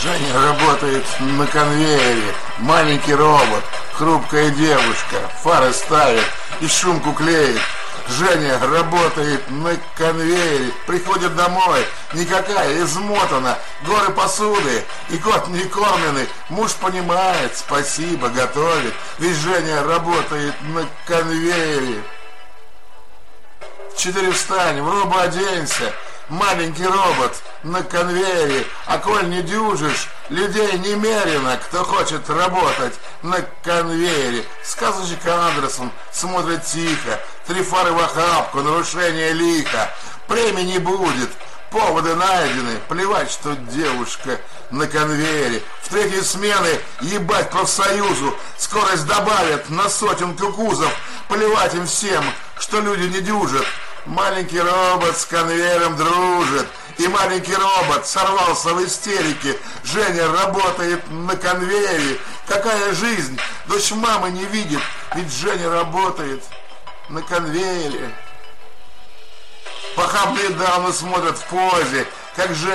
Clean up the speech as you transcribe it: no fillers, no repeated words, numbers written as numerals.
Женя работает на конвейере. Маленький робот, хрупкая девушка, фары ставит и шумку клеит. Женя работает на конвейере, приходит домой, никакая, измотана, горы посуды, и кот не кормленный. Муж понимает, спасибо, готовит, ведь Женя работает на конвейере. В 4 встань, в робо оденься, маленький робот на конвейере, а коль не дюжишь, людей немерено, кто хочет работать на конвейере. Сказочник Андерсон смотрит тихо, 3 фары в охапку, нарушение лихо. Премии не будет, поводы найдены, плевать, что девушка на конвейере. В 3-й смены ебать профсоюзу, скорость добавят на 100 кузов, плевать им всем, что люди не дюжат. Маленький робот с конвейером дружит, и маленький робот сорвался в истерике. Женя работает на конвейере. Какая жизнь? Дочь мамы не видит, ведь Женя работает на конвейере. Похабные дамы смотрят в позе, как Женя